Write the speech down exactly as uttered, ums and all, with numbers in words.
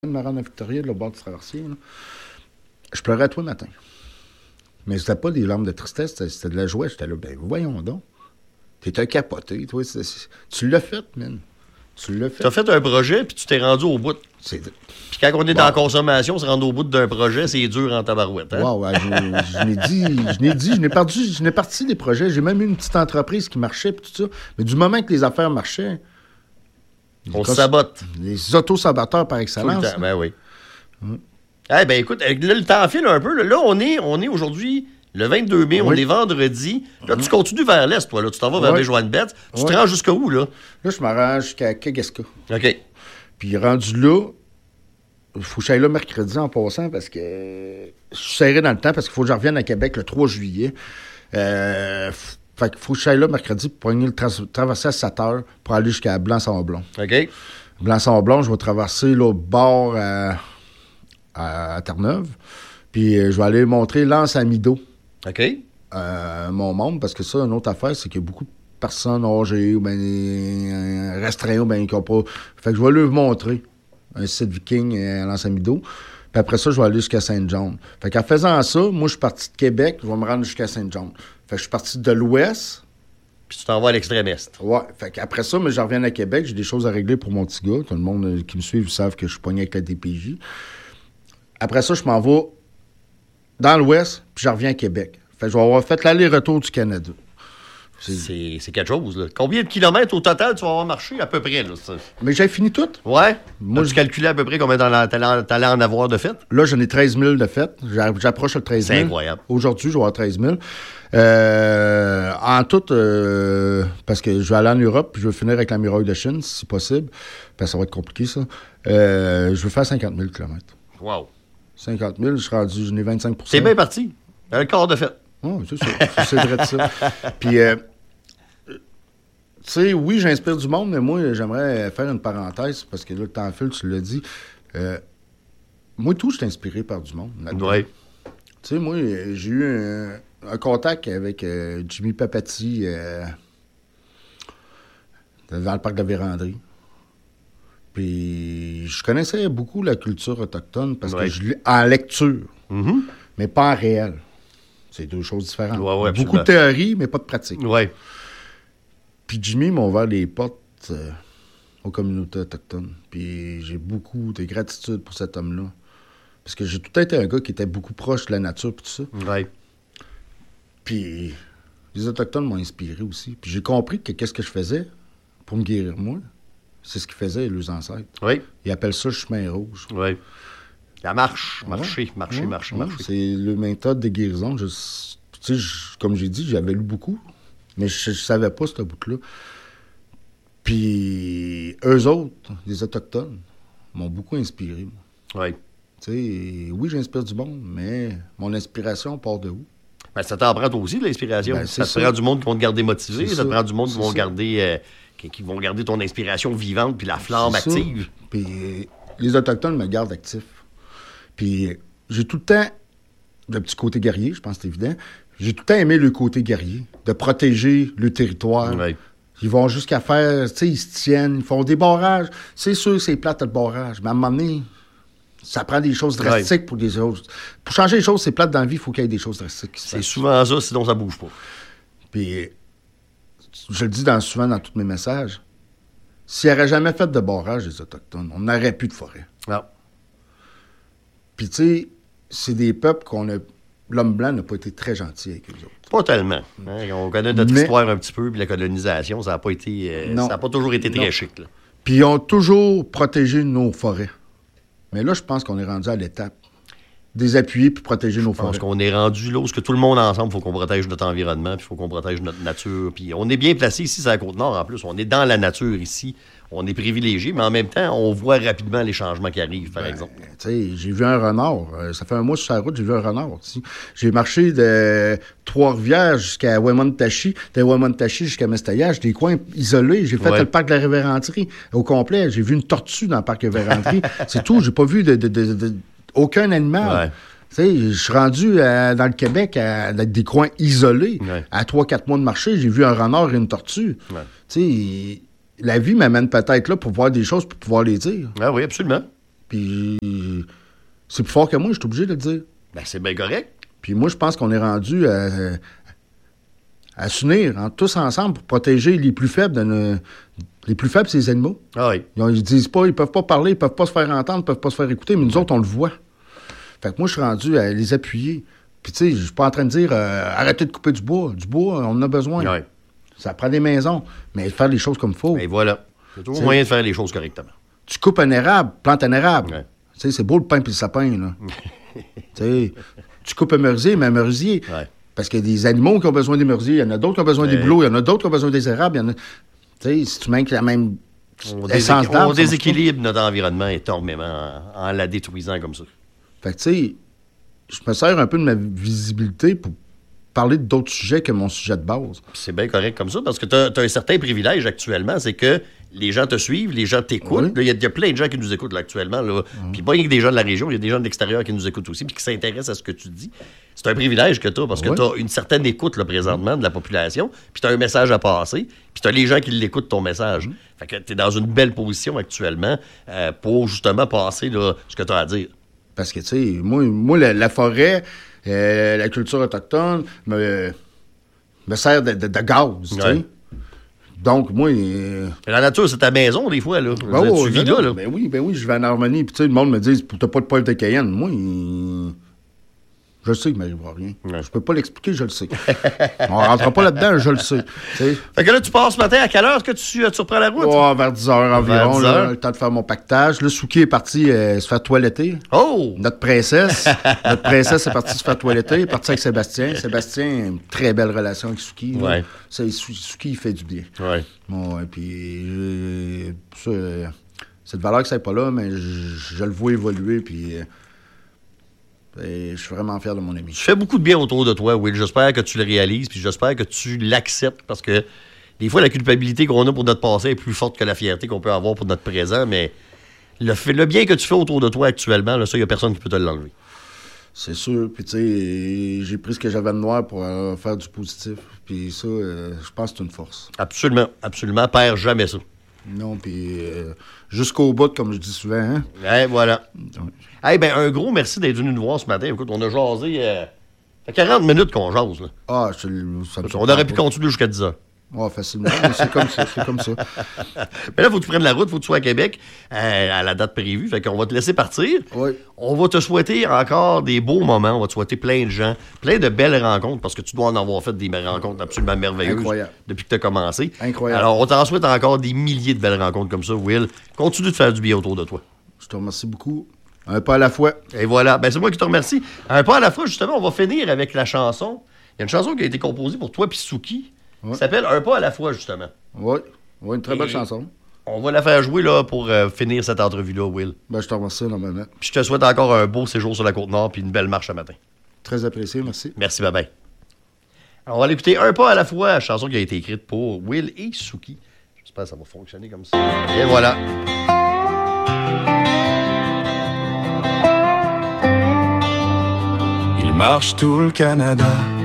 de me rendre à Victoria, là, au bord du traversier, là, je pleurais tous les matins. Mais c'était pas des larmes de tristesse, c'était, c'était de la joie. J'étais là, ben voyons donc. T'es un capoté, toi. C'est, c'est, tu l'as fait, man. Tu l'as fait. Tu as fait un projet, puis tu t'es rendu au bout. C'est... Puis quand on est wow. en consommation, se rendre au bout d'un projet, c'est dur en tabarouette. Hein? Wow, ouais, je, je n'ai dit, je n'ai dit, je n'ai perdu, je n'ai parti des projets. J'ai même eu une petite entreprise qui marchait, puis tout ça. Mais du moment que les affaires marchaient... On se sabote. Les auto-saboteurs par excellence. Tout le temps, ben oui. Hum. Eh ben écoute, là, le temps file un peu. Là, là on est, on est aujourd'hui... Le vingt-deux mai, oui. On est vendredi. Là, tu continues vers l'est, toi. Là. Tu t'en vas vers oui. Béjoine-Bette. Tu oui. te rends jusqu'à où, là? Là, je me rends jusqu'à Kegaska. OK. Puis rendu là, il faut que j'aille là mercredi en passant parce que je suis serré dans le temps parce qu'il faut que je revienne à Québec le trois juillet. Euh, fait qu'il faut que j'aille là mercredi pour prendre le tra- traverser à sept heures pour aller jusqu'à Blanc-Sablon. OK. Blanc-Sablon, je vais traverser l'autre bord à, à, à Terre-Neuve. Puis euh, je vais aller montrer l'Anse-Amido. OK. Euh, mon monde, parce que ça, une autre affaire, c'est qu'il y a beaucoup de personnes âgées ou bien euh, restreintes ou bien qui n'ont pas. Fait que je vais leur montrer un site viking à l'Anse-Amido. Puis après ça, je vais aller jusqu'à Saint-John. Fait qu'en faisant ça, moi, je suis parti de Québec, je vais me rendre jusqu'à Saint-John. Fait que je suis parti de l'ouest. Puis tu t'en vas à l'extrême est. Ouais. Fait qu'après ça, mais je reviens à Québec, j'ai des choses à régler pour mon petit gars. Tout le monde qui me suit, ils savent que je suis pogné avec la D P J. Après ça, je m'en vais dans l'ouest, puis je reviens à Québec. Fait que je vais avoir fait l'aller-retour du Canada. C'est, c'est, c'est quelque chose, là. Combien de kilomètres au total tu vas avoir marché, à peu près, là? Ça? Mais j'ai fini tout. Ouais. Moi, je calculais à peu près combien t'allais en avoir de fait? Là, j'en ai treize mille de fait. J'approche le treize mille. C'est incroyable. Aujourd'hui, je vais avoir treize mille. Euh, en tout, euh, parce que je vais aller en Europe, puis je veux finir avec la muraille de Chine, si possible. Parce que ça va être compliqué, ça. Euh, je veux faire cinquante mille kilomètres. Wow. cinquante mille, je suis rendu, j'en ai vingt-cinq pour cent. C'est bien parti. Un quart de fête. Oui, c'est ça. C'est vrai de ça. Puis, euh, tu sais, oui, j'inspire du monde, mais moi, j'aimerais faire une parenthèse, parce que là, le temps file, tu l'as dit. Euh, moi, tout, je suis inspiré par du monde. Oui. Tu sais, moi, j'ai eu un, un contact avec euh, Jimmy Papati euh, dans le parc de la Vérandrie. Puis, je connaissais beaucoup la culture autochtone, parce ouais. que je l'ai en lecture, mm-hmm. mais pas en réel. C'est deux choses différentes. Ouais, ouais, beaucoup de théorie, mais pas de pratique. Oui. Puis Jimmy m'a ouvert les portes euh, aux communautés autochtones. Puis j'ai beaucoup de gratitude pour cet homme-là. Parce que j'ai tout été un gars qui était beaucoup proche de la nature puis tout ça. Oui. Puis les Autochtones m'ont inspiré aussi. Puis j'ai compris que qu'est-ce que je faisais pour me guérir moi, c'est ce qu'ils faisaient leurs ancêtres. Oui. Ils appellent ça chemin rouge. Oui. La marche, marcher, ouais. marcher, ouais. marcher, ouais. marcher. C'est le méthode de guérison. Je, tu sais, je, comme j'ai dit, j'avais lu beaucoup, mais je, je savais pas ce bout-là. Puis eux autres, les Autochtones, m'ont beaucoup inspiré. Moi. Oui. Tu sais, oui, j'inspire du monde, mais mon inspiration part de où? Ben, ça t'en prend toi aussi, de l'inspiration. Ben, ça te ça. prend du monde qui vont te garder motivé, c'est ça te ça. prend du monde qui c'est vont, ça. garder, euh, qui, qui vont garder ton inspiration vivante puis la flamme c'est active. Ça. Puis les Autochtones me gardent actif. Puis j'ai tout le temps le petit côté guerrier, je pense que c'est évident. J'ai tout le temps aimé le côté guerrier, de protéger le territoire. Oui. Ils vont jusqu'à faire, tu sais, ils se tiennent, ils font des barrages. C'est sûr que c'est plate, le barrage, mais à un moment donné, ça prend des choses drastiques oui. pour des choses. Pour changer les choses, c'est plate dans la vie, il faut qu'il y ait des choses drastiques. C'est fassent. Souvent ça, sinon ça bouge pas. Puis, je le dis dans, souvent dans tous mes messages, s'il n'y aurait jamais fait de barrage, les Autochtones, on n'aurait plus de forêt. Non. Puis, tu sais, c'est des peuples qu'on a... L'homme blanc n'a pas été très gentil avec eux autres. Pas tellement. Hein? On connaît notre Mais... histoire un petit peu, puis la colonisation, ça n'a pas été... Euh, ça n'a pas toujours été très non. chic, là. Puis ils ont toujours protégé nos forêts. Mais là, je pense qu'on est rendu à l'étape désappuyer puis protéger nos forêts. Je pense qu'on est rendu là où que tout le monde ensemble, il faut qu'on protège notre environnement, puis il faut qu'on protège notre nature. Puis on est bien placé ici, c'est la Côte-Nord en plus. On est dans la nature ici. On est privilégié, mais en même temps, on voit rapidement les changements qui arrivent, par ben, exemple. Tu sais, j'ai vu un renard. Euh, ça fait un mois sur la route, j'ai vu un renard aussi. J'ai marché de Trois-Rivières jusqu'à Wemontachi, de Wemontachi jusqu'à Mestallage, des coins isolés. J'ai fait ouais. le parc de la Révérendrie au complet. J'ai vu une tortue dans le parc de la Révérendrie. C'est tout. J'ai pas vu de, de, de, de, aucun animal. Ouais. Tu sais, je suis rendu à, dans le Québec à, à des coins isolés. Ouais. À trois quatre mois de marché, j'ai vu un renard et une tortue. Ouais. Tu sais, la vie m'amène peut-être là pour voir des choses, pour pouvoir les dire. Ah oui, absolument. Puis c'est plus fort que moi, je suis obligé de le dire. Ben, c'est bien correct. Puis moi, je pense qu'on est rendu à, à s'unir hein, tous ensemble pour protéger les plus faibles de nos, les plus faibles, c'est les animaux. Ah oui. Ils, ils disent pas, ils peuvent pas parler, ils peuvent pas se faire entendre, ils peuvent pas se faire écouter, mais nous autres, on le voit. Fait que moi, je suis rendu à les appuyer. Puis tu sais, je suis pas en train de dire euh, arrêtez de couper du bois. Du bois, on en a besoin. Oui. Ça prend des maisons, mais faire les choses comme il faut. Et voilà. C'est toujours moyen de faire les choses correctement. Tu coupes un érable, plante un érable. Ouais. Tu sais, c'est beau le pain puis le sapin, là. Tu sais, tu coupes un merisier, mais un merisier. Ouais. Parce qu'il y a des animaux qui ont besoin des merisiers, il y en a d'autres qui ont besoin Ouais. des bouleaux, il y en a d'autres qui ont besoin des érables. Il y en a... Tu sais, si tu manques la même On, essence déséqu- d'arbre, on ça marche déséquilibre notre environnement énormément en, en la détruisant comme ça. pas. Fait que, tu sais, je me sers un peu de ma visibilité pour parler d'autres sujets que mon sujet de base. Puis c'est bien correct comme ça parce que tu as un certain privilège actuellement, c'est que les gens te suivent, les gens t'écoutent. Oui. Il y, y a plein de gens qui nous écoutent là, actuellement. Là. Mm. Puis pas rien que des gens de la région, il y a des gens de l'extérieur qui nous écoutent aussi puis qui s'intéressent à ce que tu dis. C'est un privilège que tu as parce que Oui. tu as une certaine écoute là, présentement de la population, puis tu as un message à passer, puis tu as les gens qui l'écoutent, ton message. Mm. Fait que tu es dans une belle position actuellement euh, pour justement passer là, ce que tu as à dire. Parce que, tu sais, moi, moi la, la forêt, euh, la culture autochtone me, me sert de, de, de gaz, tu sais. Ouais. Donc, moi... Euh, La nature, c'est ta maison, des fois, là. ben, oh, tu vis non, là, là. Ben oui, ben oui, je vais en harmonie. Puis, tu sais, le monde me dit, t'as pas de poivre de Cayenne. Moi, il... je sais qu'il m'arrivera rien. Ouais. Je peux pas l'expliquer, je le sais. On rentrera pas là-dedans, je le sais. T'sais. Fait que là, tu pars ce matin, à quelle heure est-ce que tu, tu reprends la route? Oh, vers dix heures environ, dix là, heures. le temps de faire mon pactage. Là, Souki est parti euh, se faire toiletter. Oh! Notre princesse, notre princesse est partie se faire toiletter, elle est partie avec Sébastien. Sébastien a une très belle relation avec Souki. là. Ouais. Ça, Sou- Souki, il fait du bien. Ouais. Bon, et puis, euh, ça, euh, c'est de valeur que ça n'est pas là, mais je, je le vois évoluer, puis euh, et je suis vraiment fier de mon ami. Tu fais beaucoup de bien autour de toi, Will. J'espère que tu le réalises, puis j'espère que tu l'acceptes, parce que des fois, la culpabilité qu'on a pour notre passé est plus forte que la fierté qu'on peut avoir pour notre présent, mais le, fait- le bien que tu fais autour de toi actuellement, là, ça, il n'y a personne qui peut te l'enlever. C'est sûr, puis tu sais, j'ai pris ce que j'avais de noir pour euh, faire du positif, puis ça, euh, je pense que c'est une force. Absolument, absolument. Perds jamais ça. Non, puis euh, jusqu'au bout, comme je dis souvent, hein? Ouais, voilà. Ouais. Eh ben, un gros merci d'être venu nous voir ce matin. Écoute, on a jasé. Euh, ça fait quarante minutes qu'on jase, là. Ah, je, ça me On surprend aurait pu pas. continuer jusqu'à dix heures. Ah, facilement, mais c'est comme ça, c'est comme ça. Mais là, il faut que tu prennes la route, il faut que tu sois à Québec euh, à la date prévue. Fait qu'on va te laisser partir. Oui. On va te souhaiter encore des beaux moments. On va te souhaiter plein de gens, plein de belles rencontres, parce que tu dois en avoir fait des rencontres absolument merveilleuses Incroyable. depuis que tu as commencé. Incroyable. Alors, on t'en souhaite encore des milliers de belles rencontres comme ça, Will. Continue de faire du bien autour de toi. Je te remercie beaucoup. Un pas à la fois. Et voilà. Ben, c'est moi qui te remercie. Un pas à la fois, justement, on va finir avec la chanson. Il y a une chanson qui a été composée pour toi puis Souki. Ouais. Qui s'appelle Un pas à la fois, justement. Oui, oui, une très belle Et- chanson. On va la faire jouer là, pour euh, finir cette entrevue-là, Will. Ben, je te remercie énormément. Puis je te souhaite encore un beau séjour sur la Côte-Nord puis une belle marche ce matin. Très apprécié, merci. Merci, bye-bye. Alors, on va aller écouter Un pas à la fois, chanson qui a été écrite pour Will et Souki. J'espère que ça va fonctionner comme ça. Et voilà. Il marche tout le Canada